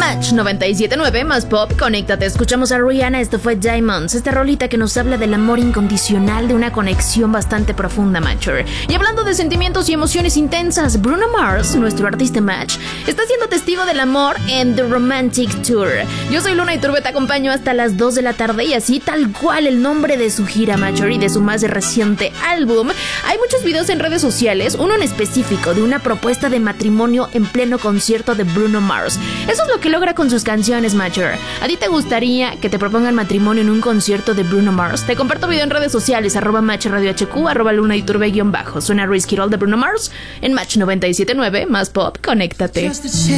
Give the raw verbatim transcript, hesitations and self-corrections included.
Match noventa y siete punto nueve más pop, conéctate. Escuchamos a Rihanna, esto fue Diamonds, esta rolita que nos habla del amor incondicional, de una conexión bastante profunda, Matcher. Y hablando de sentimientos y emociones intensas, Bruno Mars, nuestro artista Match, está siendo testigo del amor en The Romantic Tour. Yo soy Luna Iturbe, te acompaño hasta las dos de la tarde y así tal cual el nombre de su gira, Matcher, y de su más reciente álbum. Hay muchos videos en redes sociales, uno en específico de una propuesta de matrimonio en pleno concierto de Bruno Mars. Eso es lo que logra con sus canciones, Matcher. ¿A ti te gustaría que te propongan matrimonio en un concierto de Bruno Mars? Te comparto video en redes sociales, arroba Match Radio H Q, arroba Luna Iturbe guión bajo. Suena Risky Roll de Bruno Mars en Match noventa y siete punto nueve más pop, conéctate.